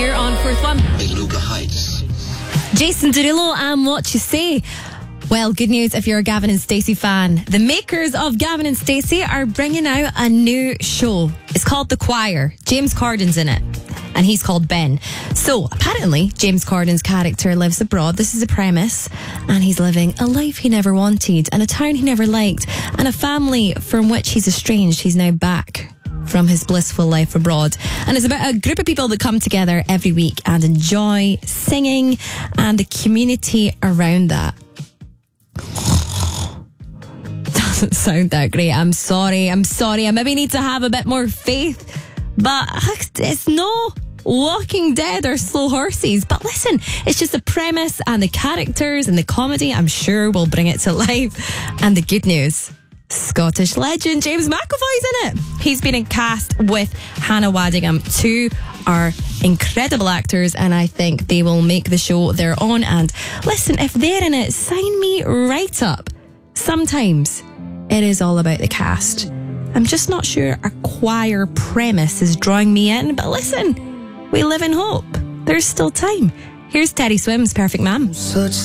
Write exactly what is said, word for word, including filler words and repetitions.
here on Fourth One. Beluga Heights. Jason Derulo and What You Say. Well, good news if you're a Gavin and Stacey fan. The makers of Gavin and Stacey are bringing out a new show. It's called The Choir. James Corden's in it. And he's called Ben. So, apparently, James Corden's character lives abroad. This is the premise. And he's living a life he never wanted, and a town he never liked, and a family from which he's estranged. He's now back from his blissful life abroad. And it's about a group of people that come together every week and enjoy singing and the community around that. Doesn't sound that great. I'm sorry. I'm sorry. I maybe need to have a bit more faith. But it's no Walking Dead or Slow Horses. But listen, it's just the premise and the characters and the comedy, I'm sure, will bring it to life. And the good news, Scottish legend James McAvoy's in it. He's been in cast with Hannah Waddingham. Two are incredible actors, and I think they will make the show their own. And listen, if they're in it, sign me right up. Sometimes it is all about the cast. I'm just not sure a choir premise is drawing me in, but listen, we live in hope. There's still time. Here's Teddy Swims' Perfect Man. Such